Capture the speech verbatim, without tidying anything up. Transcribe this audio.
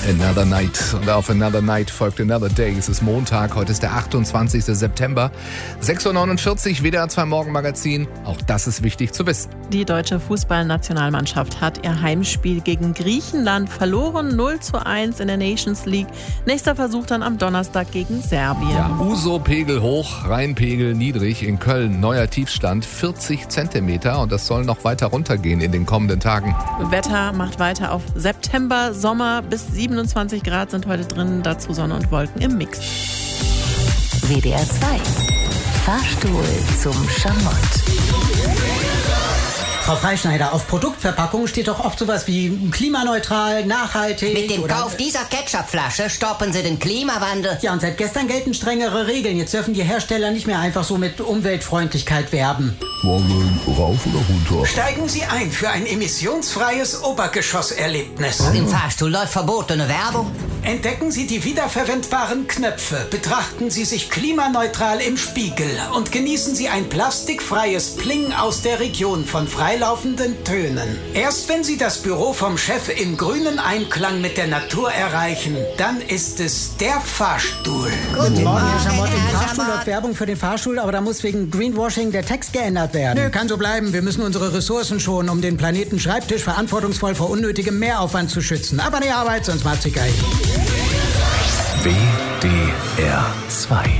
Another Night. Und auf Another Night folgt Another Day. Es ist Montag, heute ist der achtundzwanzigster September. sechs Uhr neunundvierzig, W D R zwei Morgenmagazin. Auch das ist wichtig zu wissen. Die deutsche Fußballnationalmannschaft hat ihr Heimspiel gegen Griechenland verloren. null zu eins in der Nations League. Nächster Versuch dann am Donnerstag gegen Serbien. Ja, U S O-Pegel hoch, Rheinpegel niedrig. In Köln neuer Tiefstand vierzig Zentimeter. Und das soll noch weiter runtergehen in den kommenden Tagen. Wetter macht weiter auf September, Sommer bis siebenundzwanzig Grad sind heute drin, dazu Sonne und Wolken im Mix. W D R zwei. Fahrstuhl zum Schamott. Frau Freischneider, auf Produktverpackungen steht doch oft sowas wie klimaneutral, nachhaltig. Mit dem oder Kauf dieser Ketchupflasche stoppen Sie den Klimawandel. Ja, und seit gestern gelten strengere Regeln. Jetzt dürfen die Hersteller nicht mehr einfach so mit Umweltfreundlichkeit werben. Wollen rauf oder runter? Steigen Sie ein für ein emissionsfreies Obergeschosserlebnis. Im Fahrstuhl läuft verbotene Werbung. Entdecken Sie die wiederverwendbaren Knöpfe, betrachten Sie sich klimaneutral im Spiegel und genießen Sie ein plastikfreies Pling aus der Region von freilaufenden Tönen. Erst wenn Sie das Büro vom Chef im grünen Einklang mit der Natur erreichen, dann ist es der Fahrstuhl. Guten Morgen, Herr Schamott. Im Herr Fahrstuhl Schamott. läuft Werbung für den Fahrstuhl, aber da muss wegen Greenwashing der Text geändert werden. Nö, kann so bleiben. Wir müssen unsere Ressourcen schonen, um den Planeten Schreibtisch verantwortungsvoll vor unnötigem Mehraufwand zu schützen. Aber die Arbeit, sonst macht sie geil. W D R zwei